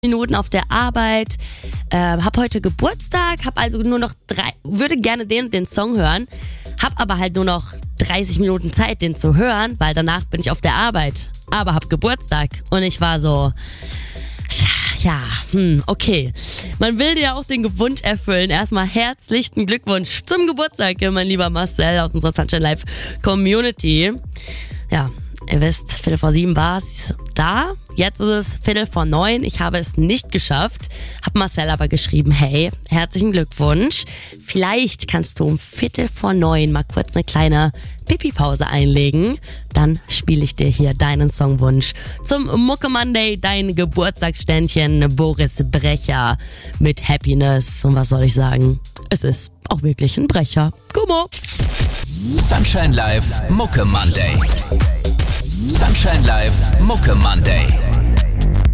Minuten auf der Arbeit, hab heute Geburtstag, hab also nur noch würde gerne den und den Song hören, hab aber halt nur noch 30 Minuten Zeit, den zu hören, weil danach bin ich auf der Arbeit, aber hab Geburtstag. Und ich war so, okay. Man will dir ja auch den Wunsch erfüllen. Erstmal herzlichen Glückwunsch zum Geburtstag, mein lieber Marcel aus unserer Sunshine Live Community. Ja, ihr wisst, 7:15 war es da. Jetzt ist es 8:45. Ich habe es nicht geschafft. Hab Marcel aber geschrieben, hey, herzlichen Glückwunsch. Vielleicht kannst du um 8:45 mal kurz eine kleine Pipi-Pause einlegen. Dann spiele ich dir hier deinen Songwunsch zum Mucke Monday, dein Geburtstagsständchen Boris Brecher mit Happiness. Und was soll ich sagen? Es ist auch wirklich ein Brecher. Gummo! Sunshine Live Mucke Monday. Sunshine Live Mucke Monday.